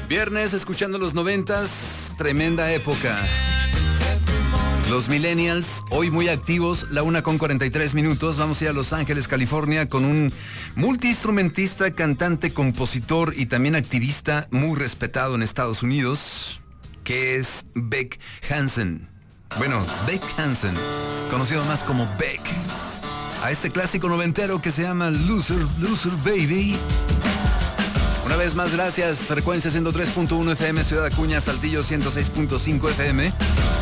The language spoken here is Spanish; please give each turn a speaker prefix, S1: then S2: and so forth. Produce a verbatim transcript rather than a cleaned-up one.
S1: Viernes escuchando los noventas, tremenda época. Los millennials, hoy muy activos, la una con cuarenta y tres minutos. Vamos a ir a Los Ángeles, California, con un multiinstrumentista, cantante, compositor y también activista muy respetado en Estados Unidos, que es Beck Hansen. Bueno, Beck Hansen, conocido más como Beck. A este clásico noventero que se llama Loser, Loser Baby. Una vez más, gracias. Frecuencia ciento tres punto uno F M, Ciudad Acuña, Saltillo ciento seis punto cinco F M.